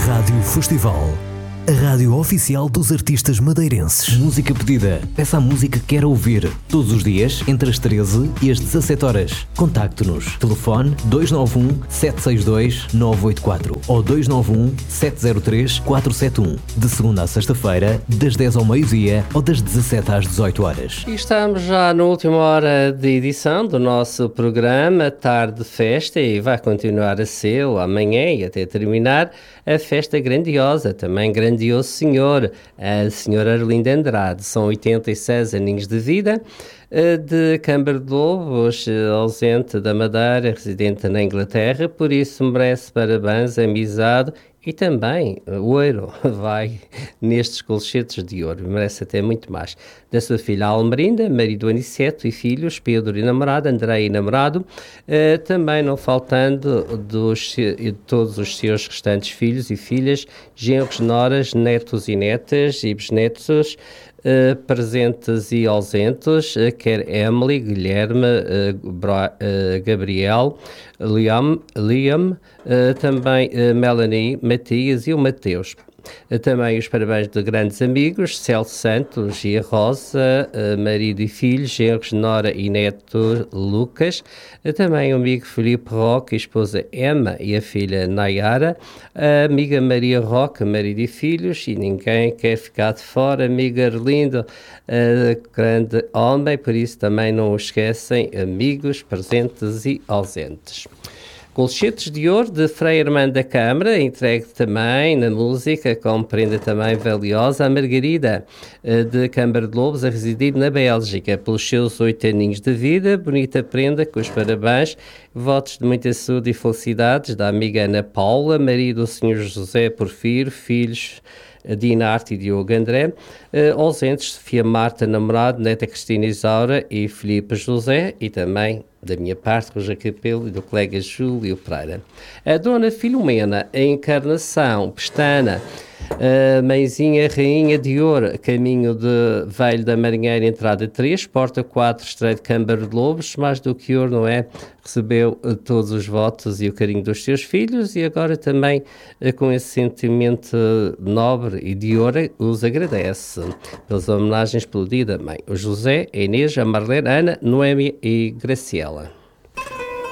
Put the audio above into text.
Rádio Festival, a rádio oficial dos artistas madeirenses. Música pedida. Peça a música que quer ouvir. Todos os dias, entre as 13 e as 17 horas. Contacte-nos. Telefone 291-762-984 ou 291-703-471. De segunda a sexta-feira, das 10 ao meio-dia ou das 17 às 18 horas. E estamos já na última hora de edição do nosso programa Tarde de Festa, e vai continuar a ser amanhã e até terminar a festa grandiosa, também grandioso senhor, a senhora Arlinda Andrade. São 86 aninhos de vida, de Câmara de Lobos, ausente da Madeira, residente na Inglaterra, por isso merece parabéns, amizade e também o ouro vai nestes colchetes de ouro, merece até muito mais. Da sua filha Almerinda, marido Aniceto e filhos, Pedro e namorado, André e namorado, também não faltando de todos os seus restantes filhos e filhas, genros, noras, netos e netas e bisnetos, presentes e ausentes, quer Emily, Guilherme, Gabriel, Liam, também Melanie, Matias e o Mateus. Também os parabéns de grandes amigos, Celso Santos e a Rosa, marido e filhos, genros, nora e neto Lucas, também o amigo Filipe Roque, a esposa Emma e a filha Nayara, a amiga Maria Roque, marido e filhos, e ninguém quer ficar de fora, amiga Arlindo, grande homem, por isso também não o esquecem, amigos presentes e ausentes. Colchetes de ouro de Frei Armando da Câmara, entregue também na música, como prenda também valiosa, a Margarida, de Câmara de Lobos, a residir na Bélgica, pelos seus 8 aninhos de vida. Bonita prenda, com os parabéns, votos de muita saúde e felicidades da amiga Ana Paula, marido do Sr. José Porfiro, filhos Dinarte e Diogo André, ausentes Sofia Marta, namorado, neta Cristina Isaura e Filipe José, e também da minha parte, Roja Capelo, e do colega Júlio Pereira. A dona Filomena, a Encarnação, Pestana, a mãezinha Rainha de Ouro, caminho de Velho da Marinheira, entrada 3, porta 4, Estreito Câmara de Lobos, mais do que ouro, não é? Recebeu todos os votos e o carinho dos seus filhos, e agora também com esse sentimento nobre e de ouro os agradece pelas homenagens pelo dia da mãe. O José, a Inês, a Marlene, a Ana, Noémia e Graciela.